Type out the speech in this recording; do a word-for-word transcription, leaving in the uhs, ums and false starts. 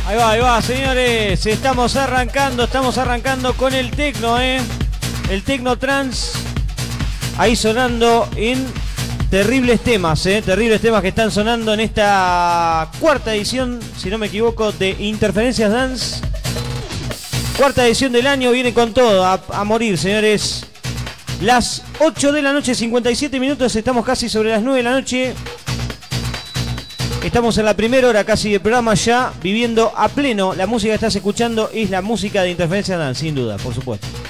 Ahí va, ahí va, señores. Estamos arrancando, estamos arrancando con el tecno, ¿eh? El tecno trans. Ahí sonando en terribles temas, ¿eh? Terribles temas que están sonando en esta cuarta edición, si no me equivoco, de Interferencias Dance. Cuarta edición del año, viene con todo, a, a morir, señores. Las ocho de la noche, cincuenta y siete minutos, estamos casi sobre las nueve de la noche. Estamos en la primera hora casi del programa ya, viviendo a pleno. La música que estás escuchando es la música de Interferencias Dance, sin duda, por supuesto.